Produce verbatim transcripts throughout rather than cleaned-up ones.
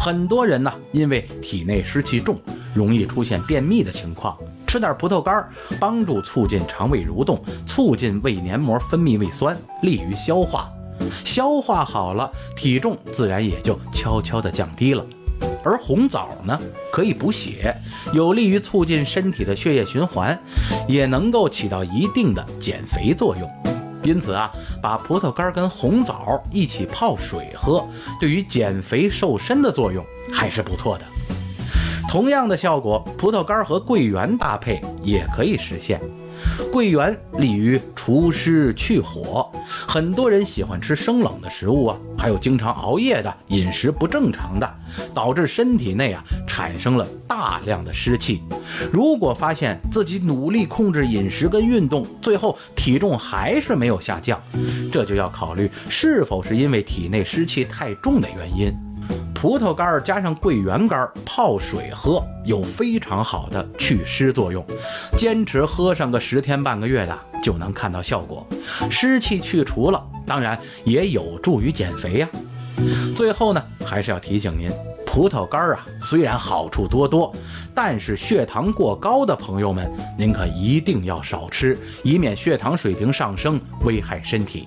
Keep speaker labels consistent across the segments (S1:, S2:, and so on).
S1: 很多人呢，因为体内湿气重，容易出现便秘的情况，吃点葡萄干，帮助促进肠胃蠕动，促进胃黏膜分泌胃酸，利于消化。消化好了，体重自然也就悄悄地降低了。而红枣呢，可以补血，有利于促进身体的血液循环，也能够起到一定的减肥作用。因此啊，把葡萄干跟红枣一起泡水喝，对于减肥瘦身的作用还是不错的。同样的效果，葡萄干和桂圆搭配也可以实现。桂圆利于除湿去火，很多人喜欢吃生冷的食物啊，还有经常熬夜的，饮食不正常的，导致身体内啊产生了大量的湿气。如果发现自己努力控制饮食跟运动，最后体重还是没有下降，这就要考虑是否是因为体内湿气太重的原因。葡萄干加上桂圆干泡水喝，有非常好的祛湿作用，坚持喝上个十天半个月的就能看到效果。湿气去除了，当然也有助于减肥呀。最后呢，还是要提醒您，葡萄干啊虽然好处多多，但是血糖过高的朋友们，您可一定要少吃，以免血糖水平上升，危害身体。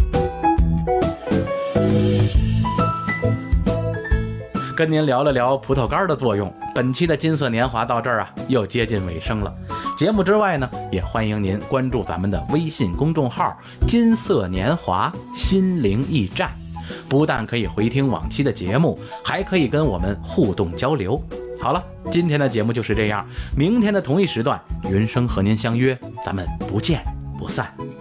S1: 跟您聊了聊葡萄干的作用，本期的金色年华到这儿啊，又接近尾声了。节目之外呢，也欢迎您关注咱们的微信公众号金色年华心灵驿站，不但可以回听往期的节目，还可以跟我们互动交流。好了，今天的节目就是这样，明天的同一时段，云生和您相约，咱们不见不散。